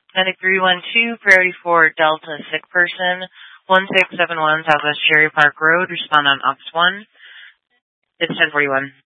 Medic 312, priority for Delta sick person, 1671 Southwest Cherry Park Road. Respond on Ops 1. It's 1041.